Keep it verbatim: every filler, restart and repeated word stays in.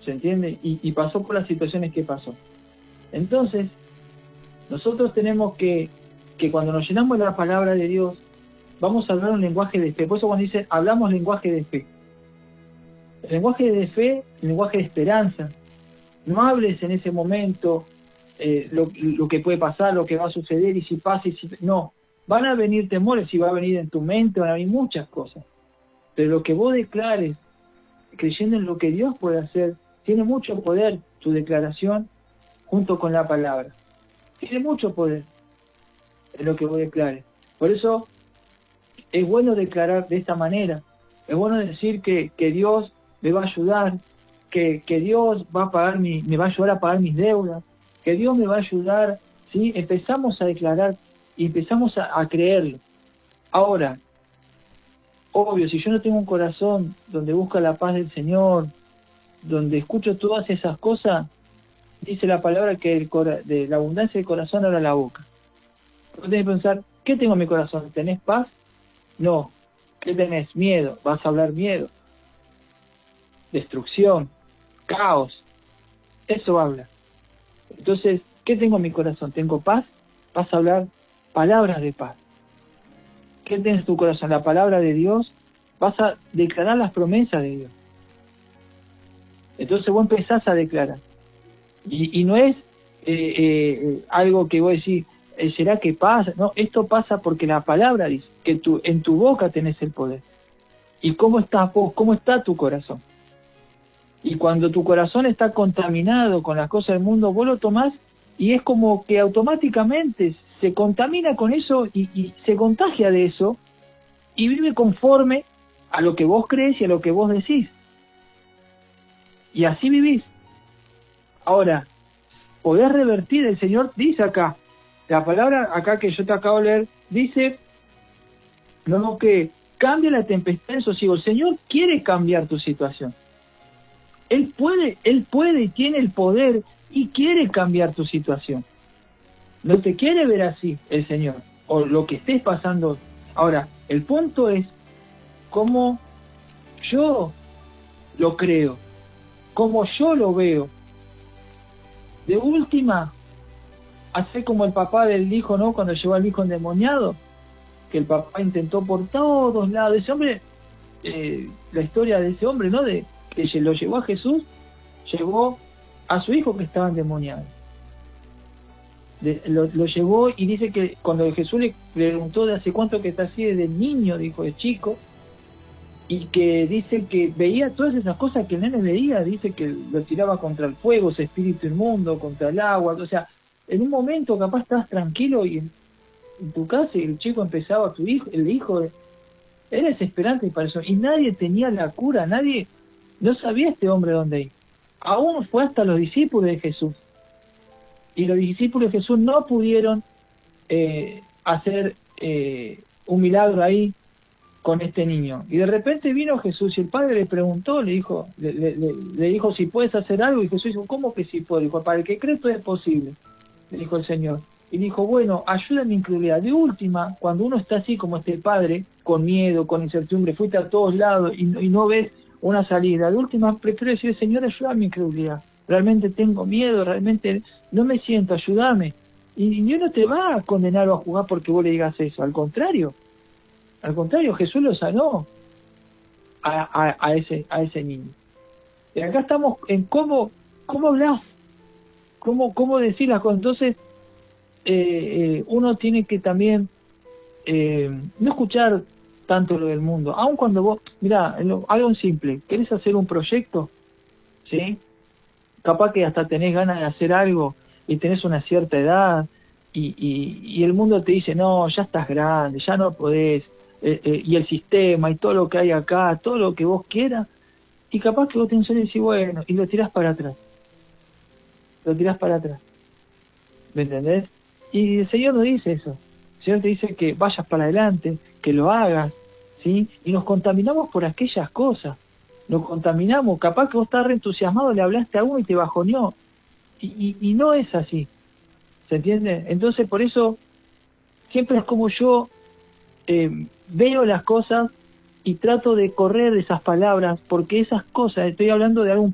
¿se entiende? Y, y pasó por las situaciones que pasó. Entonces, nosotros tenemos que, que cuando nos llenamos de la palabra de Dios, vamos a hablar un lenguaje de fe. Por eso cuando dice, hablamos lenguaje de fe. El lenguaje de fe, el lenguaje de esperanza. No hables en ese momento eh, lo, lo que puede pasar, lo que va a suceder, y si pasa, y si... No, van a venir temores, y va a venir en tu mente, van a venir muchas cosas. Pero lo que vos declares, creyendo en lo que Dios puede hacer, tiene mucho poder tu declaración junto con la palabra. Tiene mucho poder en lo que vos declares. Por eso es bueno declarar de esta manera. Es bueno decir que, que Dios me va a ayudar, que, que Dios va a pagar mi, me va a ayudar a pagar mis deudas, que Dios me va a ayudar, ¿sí? Empezamos a declarar y empezamos a, a creerlo. Ahora, obvio, si yo no tengo un corazón donde busca la paz del Señor, donde escucho todas esas cosas, dice la palabra que el cora de la abundancia del corazón habla la boca. Vos tenés que pensar, ¿qué tengo en mi corazón? ¿Tenés paz? No. ¿Qué tenés? Miedo. Vas a hablar miedo. Destrucción. Caos. Eso habla. Entonces, ¿qué tengo en mi corazón? ¿Tengo paz? Vas a hablar palabras de paz. ¿Qué tienes en tu corazón? La palabra de Dios. Vas a declarar las promesas de Dios. Entonces vos empezás a declarar. Y, y no es eh, eh, algo que vos decís, eh, ¿será que pasa? No, esto pasa porque la palabra dice que tú, en tu boca tenés el poder. ¿Y cómo estás vos? ¿Cómo está tu corazón? Y cuando tu corazón está contaminado con las cosas del mundo, vos lo tomás y es como que automáticamente se contamina con eso y, y se contagia de eso y vive conforme a lo que vos crees y a lo que vos decís. Y así vivís. Ahora, podés revertir, el Señor dice acá, la palabra acá que yo te acabo de leer, dice, no, que cambia la tempestad en sosiego. El Señor quiere cambiar tu situación. Él puede, Él puede y tiene el poder y quiere cambiar tu situación. No te quiere ver así el Señor, o lo que estés pasando. Ahora, el punto es cómo yo lo creo, cómo yo lo veo. De última, hacer como el papá del hijo, ¿no? Cuando llevó al hijo endemoniado, que el papá intentó por todos lados. Ese hombre, eh, la historia de ese hombre, ¿no? De que lo llevó a Jesús, llevó a su hijo que estaba endemoniado. De, lo, lo llevó y dice que cuando Jesús le preguntó de hace cuánto que está así, desde niño, dijo, de chico, y que dice que veía todas esas cosas que el nene veía, dice que lo tiraba contra el fuego, ese espíritu inmundo, contra el agua, o sea, en un momento capaz estabas tranquilo y en, en tu casa y el chico empezaba, tu hijo, el hijo, era desesperante para eso, y nadie tenía la cura, nadie, no sabía este hombre dónde ir. Aún fue hasta los discípulos de Jesús, y los discípulos de Jesús no pudieron eh, hacer eh, un milagro ahí con este niño. Y de repente vino Jesús y el padre le preguntó, le dijo, le, le, le dijo si puedes hacer algo, y Jesús dijo, ¿cómo que sí puedo? Dijo, para el que cree todo es posible, le dijo el Señor. Y dijo, bueno, ayuda a mi incredulidad. De última, cuando uno está así como este padre, con miedo, con incertidumbre, fuiste a todos lados y, y no ves una salida, de última prefiero decir, Señor, ayuda a mi incredulidad. Realmente tengo miedo, realmente no me siento, ayúdame. Y Dios no te va a condenar o a juzgar porque vos le digas eso, al contrario. Al contrario, Jesús lo sanó a, a, a, ese, a ese niño. Y acá estamos en cómo, cómo hablas, cómo, cómo decir las cosas. Entonces, eh, eh, uno tiene que también eh, no escuchar tanto lo del mundo. Aun cuando vos, mirá, algo simple, querés hacer un proyecto, ¿sí? Capaz que hasta tenés ganas de hacer algo y tenés una cierta edad y, y, y el mundo te dice, no, ya estás grande, ya no podés. Eh, eh, y el sistema y todo lo que hay acá, todo lo que vos quieras, y capaz que vos tenés y decís, bueno, y lo tirás para atrás, lo tirás para atrás, ¿me entendés? Y el Señor no dice eso, el Señor te dice que vayas para adelante, que lo hagas, ¿sí? Y nos contaminamos por aquellas cosas, nos contaminamos, capaz que vos estás re entusiasmado, le hablaste a uno y te bajoneó, y, y, y no es así, ¿se entiende? Entonces por eso, siempre es como yo, eh, veo las cosas y trato de correr de esas palabras, porque esas cosas, estoy hablando de algo